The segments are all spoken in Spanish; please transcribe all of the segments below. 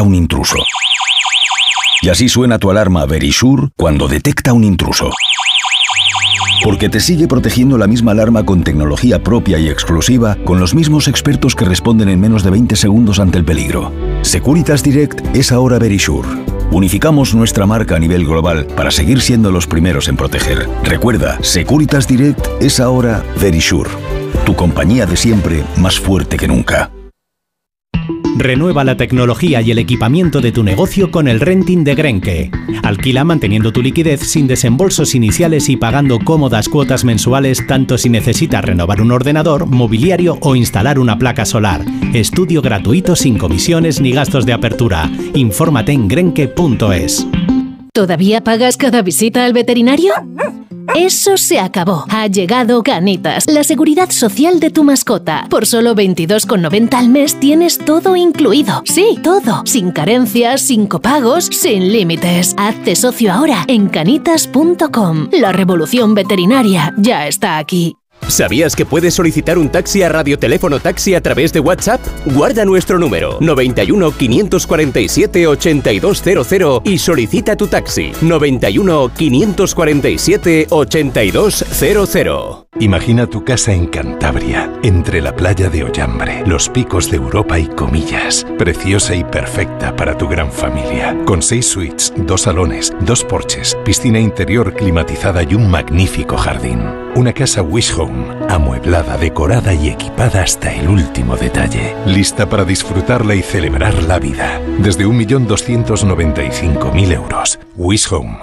un intruso. Y así suena tu alarma Verisure cuando detecta un intruso. Porque te sigue protegiendo la misma alarma con tecnología propia y exclusiva, con los mismos expertos que responden en menos de 20 segundos ante el peligro. Securitas Direct es ahora Verisure. Unificamos nuestra marca a nivel global para seguir siendo los primeros en proteger. Recuerda, Securitas Direct es ahora Verisure. Tu compañía de siempre, más fuerte que nunca. Renueva la tecnología y el equipamiento de tu negocio con el renting de Grenke. Alquila manteniendo tu liquidez sin desembolsos iniciales y pagando cómodas cuotas mensuales tanto si necesitas renovar un ordenador, mobiliario o instalar una placa solar. Estudio gratuito sin comisiones ni gastos de apertura. Infórmate en grenke.es. ¿Todavía pagas cada visita al veterinario? Eso se acabó. Ha llegado Ganitas, la seguridad social de tu mascota. Por solo 22,90 al mes tienes todo incluido. Sí, todo. Sin carencias, sin copagos, sin límites. Hazte socio ahora en Ganitas.com. La revolución veterinaria ya está aquí. ¿Sabías que puedes solicitar un taxi a Radioteléfono Taxi a través de WhatsApp? Guarda nuestro número 91 547 8200 y solicita tu taxi 91 547 8200. Imagina tu casa en Cantabria, entre la playa de Ollambre, los picos de Europa y Comillas. Preciosa y perfecta para tu gran familia. Con 6 suites, 2 salones, 2 porches, piscina interior climatizada y un magnífico jardín. Una casa Wish Home, amueblada, decorada y equipada hasta el último detalle. Lista para disfrutarla y celebrar la vida. Desde 1.295.000 euros. Wish Home,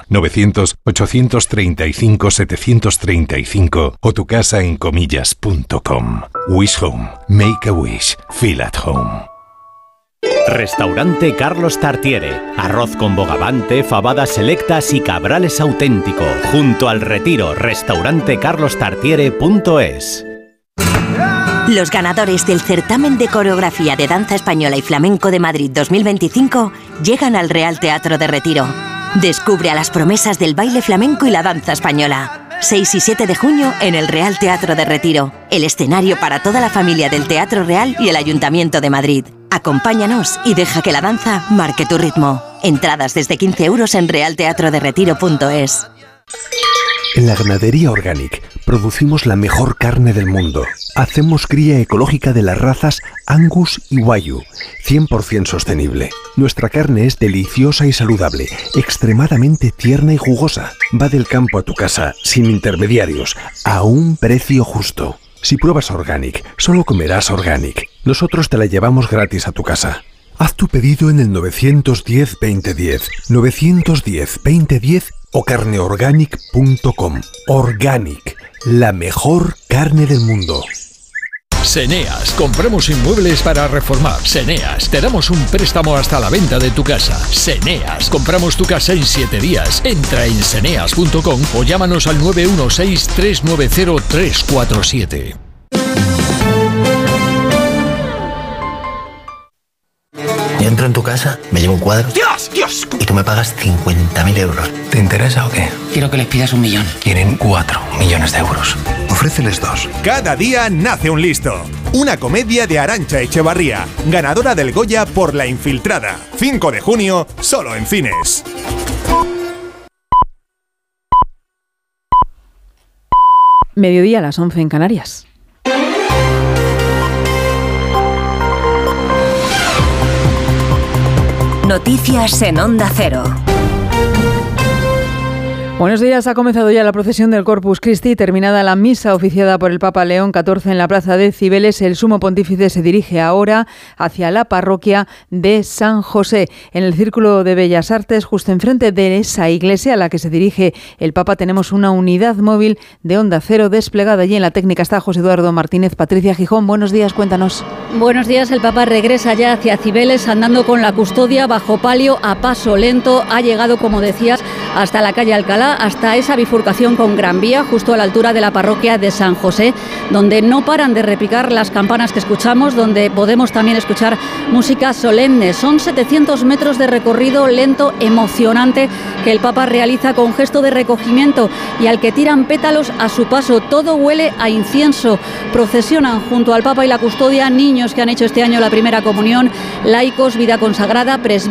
900-835-735 o tu casa en comillas.com. Wish Home, make a wish, feel at home. Restaurante Carlos Tartiere. Arroz con bogavante, fabadas selectas y cabrales auténtico. Junto al Retiro. Restaurantecarlostartiere.es. Los ganadores del certamen de coreografía de danza española y flamenco de Madrid 2025 llegan al Real Teatro de Retiro. Descubre a las promesas del baile flamenco y la danza española. 6 y 7 de junio en el Real Teatro de Retiro, el escenario para toda la familia del Teatro Real y el Ayuntamiento de Madrid. Acompáñanos y deja que la danza marque tu ritmo. Entradas desde 15 euros en realteatroderetiro.es. En la Ganadería Organic producimos la mejor carne del mundo. Hacemos cría ecológica de las razas Angus y Wagyu, 100% sostenible. Nuestra carne es deliciosa y saludable, extremadamente tierna y jugosa. Va del campo a tu casa, sin intermediarios, a un precio justo. Si pruebas Organic, solo comerás Organic. Nosotros te la llevamos gratis a tu casa. Haz tu pedido en el 910-2010, 910-2010 o carneorganic.com. Organic, la mejor carne del mundo. Seneas, compramos inmuebles para reformar. Seneas, te damos un préstamo hasta la venta de tu casa. Seneas, compramos tu casa en 7 días. Entra en seneas.com o llámanos al 916-390-347. Yo entro en tu casa, me llevo un cuadro. ¡Dios! Y tú me pagas 50.000 euros. ¿Te interesa o qué? Quiero que les pidas 1 millón. Quieren 4 millones de euros. Ofréceles 2. Cada día nace un listo. Una comedia de Arantxa Echevarría, ganadora del Goya por La Infiltrada. 5 de junio, solo en cines. Mediodía a las 11 en Canarias. Noticias en Onda Cero. Buenos días, ha comenzado ya la procesión del Corpus Christi. Terminada la misa oficiada por el Papa León XIV en la plaza de Cibeles, el sumo pontífice se dirige ahora hacia la parroquia de San José. En el Círculo de Bellas Artes, justo enfrente de esa iglesia a la que se dirige el Papa, tenemos una unidad móvil de Onda Cero desplegada. Allí en la técnica está José Eduardo Martínez. Patricia Gijón, buenos días, cuéntanos. Buenos días, el Papa regresa ya hacia Cibeles andando con la custodia bajo palio a paso lento. Ha llegado, como decías, hasta la calle Alcalá, hasta esa bifurcación con Gran Vía, justo a la altura de la parroquia de San José, donde no paran de repicar las campanas que escuchamos, donde podemos también escuchar música solemne. Son 700 metros de recorrido lento, emocionante, que el Papa realiza con gesto de recogimiento y al que tiran pétalos a su paso. Todo huele a incienso. Procesionan junto al Papa y la custodia niños que han hecho este año la primera comunión, laicos, vida consagrada, presbíteros